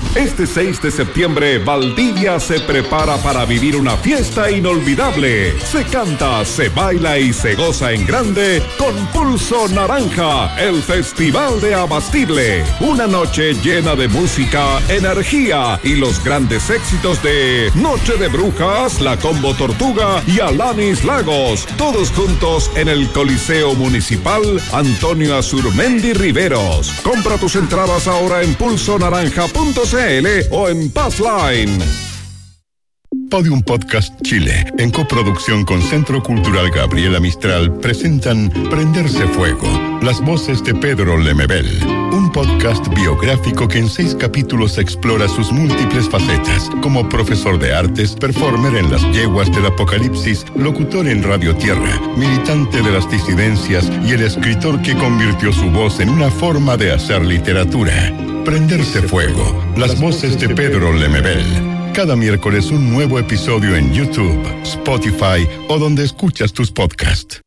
Este 6 de septiembre, Valdivia se prepara para vivir una fiesta inolvidable. Se canta, se baila y se goza en grande con Pulso Naranja, el Festival de Abastible. Una noche llena de música, energía y los grandes éxitos de Noche de Brujas, La Combo Tortuga y Alanis Lagos. Todos juntos en el Coliseo Municipal Antonio Azurmendi Riveros. Compra tus entradas ahora en pulsonaranja.cl o en Passline. Podium Podcast Chile, en coproducción con Centro Cultural Gabriela Mistral, presentan Prenderse Fuego, las voces de Pedro Lemebel, un podcast biográfico que en 6 capítulos explora sus múltiples facetas, como profesor de artes, performer en las yeguas del apocalipsis, locutor en Radio Tierra, militante de las disidencias y el escritor que convirtió su voz en una forma de hacer literatura. Prenderse Fuego, las voces de Pedro Lemebel. Cada miércoles un nuevo episodio en YouTube, Spotify o donde escuchas tus podcasts.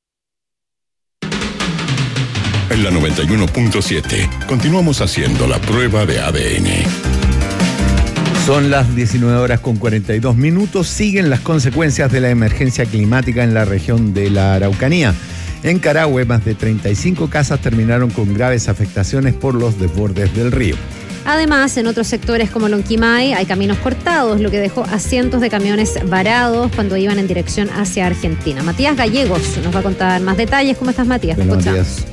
En la 91.7 continuamos haciendo la prueba de ADN. Son las 19:42. Siguen las consecuencias de la emergencia climática en la región de la Araucanía. En Carahue, más de 35 casas terminaron con graves afectaciones por los desbordes del río. Además, en otros sectores como Lonquimay hay caminos cortados, lo que dejó a cientos de camiones varados cuando iban en dirección hacia Argentina. Matías Gallegos nos va a contar más detalles. ¿Cómo estás, Matías? Bueno, Matías.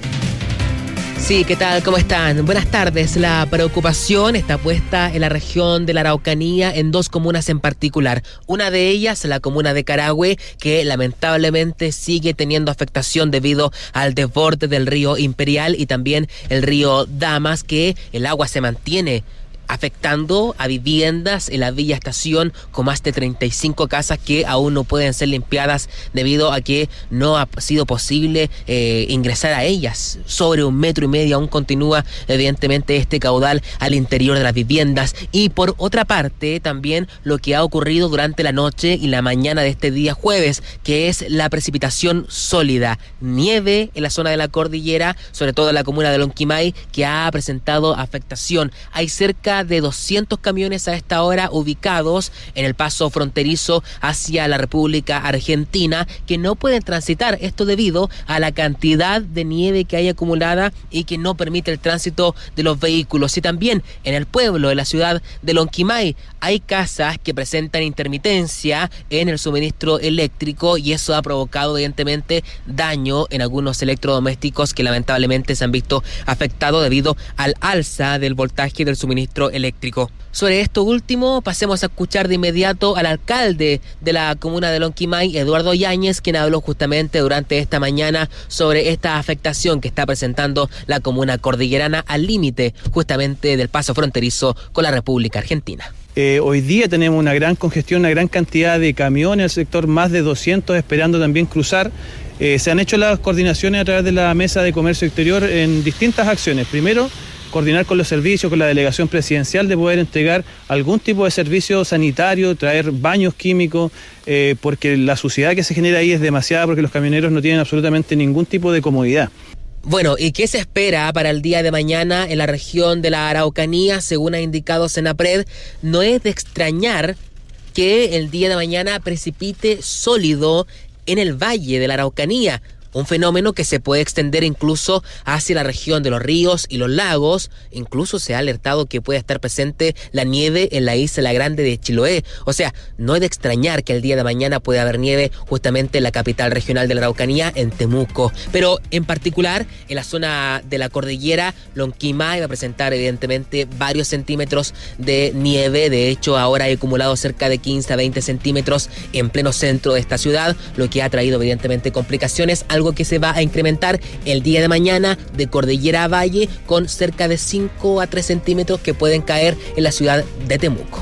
Sí, ¿qué tal? ¿Cómo están? Buenas tardes. La preocupación está puesta en la región de la Araucanía en 2 comunas en particular. Una de ellas, la comuna de Carahue, que lamentablemente sigue teniendo afectación debido al desborde del río Imperial y también el río Damas, que el agua se mantiene afectando a viviendas en la Villa Estación con más de 35 casas que aún no pueden ser limpiadas debido a que no ha sido posible ingresar a ellas. Sobre 1,5 metros aún continúa evidentemente este caudal al interior de las viviendas. Y por otra parte también lo que ha ocurrido durante la noche y la mañana de este día jueves, que es la precipitación sólida, nieve en la zona de la cordillera, sobre todo en la comuna de Lonquimay, que ha presentado afectación. Hay cerca de 200 camiones a esta hora ubicados en el paso fronterizo hacia la República Argentina que no pueden transitar, esto debido a la cantidad de nieve que hay acumulada y que no permite el tránsito de los vehículos. Y también en el pueblo de la ciudad de Lonquimay hay casas que presentan intermitencia en el suministro eléctrico y eso ha provocado evidentemente daño en algunos electrodomésticos que lamentablemente se han visto afectados debido al alza del voltaje del suministro eléctrico. Sobre esto último, pasemos a escuchar de inmediato al alcalde de la comuna de Lonquimay, Eduardo Yáñez, quien habló justamente durante esta mañana sobre esta afectación que está presentando la comuna cordillerana al límite justamente del paso fronterizo con la República Argentina. Hoy día tenemos una gran congestión, una gran cantidad de camiones en el sector, más de 200 esperando también cruzar. Se han hecho las coordinaciones a través de la Mesa de Comercio Exterior en distintas acciones. Primero, coordinar con los servicios, con la delegación presidencial de poder entregar algún tipo de servicio sanitario, traer baños químicos, porque la suciedad que se genera ahí es demasiada porque los camioneros no tienen absolutamente ningún tipo de comodidad. Bueno, ¿y qué se espera para el día de mañana en la región de la Araucanía? Según ha indicado Senapred, no es de extrañar que el día de mañana precipite sólido en el valle de la Araucanía. Un fenómeno que se puede extender incluso hacia la región de los ríos y los lagos. Incluso se ha alertado que puede estar presente la nieve en la isla grande de Chiloé. O sea, no es de extrañar que el día de mañana pueda haber nieve justamente en la capital regional de la Araucanía, en Temuco. Pero en particular, en la zona de la cordillera, Lonquimay va a presentar evidentemente varios centímetros de nieve. De hecho, ahora ha acumulado cerca de 15 a 20 centímetros en pleno centro de esta ciudad, lo que ha traído evidentemente complicaciones, algo que se va a incrementar el día de mañana de cordillera a valle con cerca de 5 a 3 centímetros que pueden caer en la ciudad de Temuco.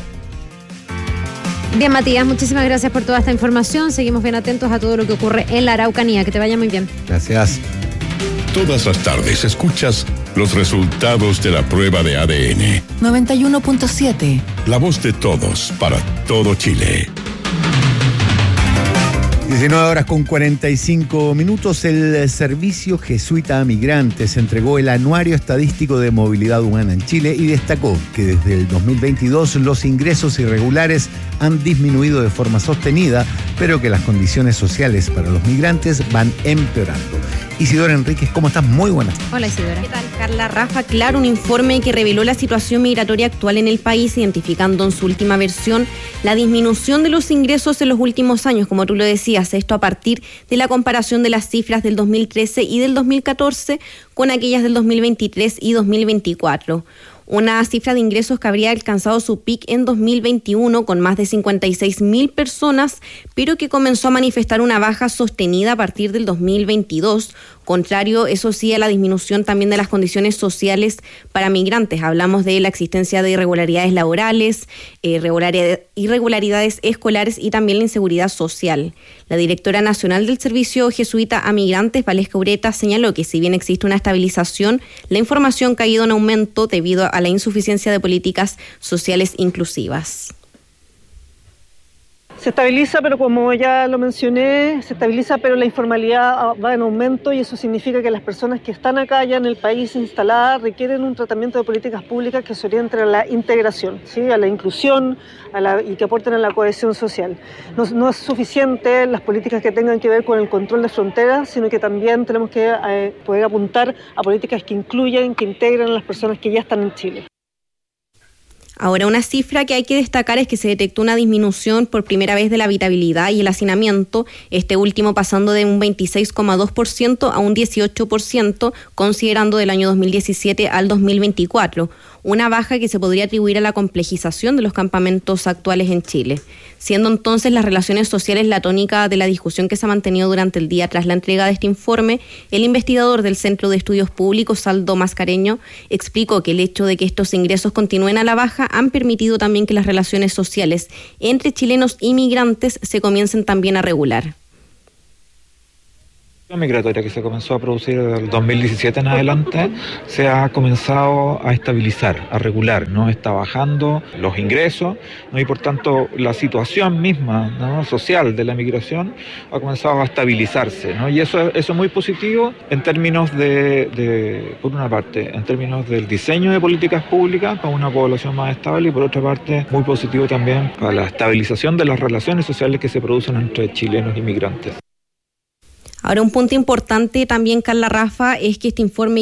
Bien, Matías, muchísimas gracias por toda esta información. Seguimos bien atentos a todo lo que ocurre en la Araucanía. Que te vaya muy bien. Gracias. Todas las tardes escuchas los resultados de la prueba de ADN. 91.7. La voz de todos para todo Chile. 19:45. El Servicio Jesuita a Migrantes entregó el Anuario Estadístico de Movilidad Humana en Chile y destacó que desde el 2022 los ingresos irregulares han disminuido de forma sostenida, pero que las condiciones sociales para los migrantes van empeorando. Isidora Enríquez, ¿cómo estás? Muy buenas. Hola, Isidora. ¿Qué tal, Carla? Rafa, claro, un informe que reveló la situación migratoria actual en el país, identificando en su última versión la disminución de los ingresos en los últimos años, como tú lo decías, esto a partir de la comparación de las cifras del 2013 y del 2014 con aquellas del 2023 y 2024. Una cifra de ingresos que habría alcanzado su pic en 2021 con más de 56.000 personas, pero que comenzó a manifestar una baja sostenida a partir del 2022, contrario, eso sí, a la disminución también de las condiciones sociales para migrantes. Hablamos de la existencia de irregularidades laborales, irregularidades escolares y también la inseguridad social. La directora nacional del Servicio Jesuita a Migrantes, Valesca Ureta, señaló que si bien existe una estabilización, la información ha ido en aumento debido a la insuficiencia de políticas sociales inclusivas. Se estabiliza, pero como ya lo mencioné, pero la informalidad va en aumento y eso significa que las personas que están acá ya en el país instaladas requieren un tratamiento de políticas públicas que se orienten a la integración, ¿sí? A la inclusión y que aporten a la cohesión social. No es suficiente las políticas que tengan que ver con el control de fronteras, sino que también tenemos que poder apuntar a políticas que incluyan, que integren a las personas que ya están en Chile. Ahora, una cifra que hay que destacar es que se detectó una disminución por primera vez de la habitabilidad y el hacinamiento, este último pasando de un 26,2% a un 18%, considerando del año 2017 al 2024, una baja que se podría atribuir a la complejización de los campamentos actuales en Chile. Siendo entonces las relaciones sociales la tónica de la discusión que se ha mantenido durante el día tras la entrega de este informe, el investigador del Centro de Estudios Públicos, Aldo Mascareño, explicó que el hecho de que estos ingresos continúen a la baja han permitido también que las relaciones sociales entre chilenos y migrantes se comiencen también a regular. La migratoria que se comenzó a producir desde el 2017 en adelante se ha comenzado a estabilizar, a regular, ¿no? Está bajando los ingresos, ¿no? Y por tanto la situación misma, ¿no? social de la migración ha comenzado a estabilizarse, ¿no? Y eso es muy positivo en términos por una parte, en términos del diseño de políticas públicas para una población más estable y por otra parte muy positivo también para la estabilización de las relaciones sociales que se producen entre chilenos y migrantes. Ahora, un punto importante también, Carla, Rafa, es que este informe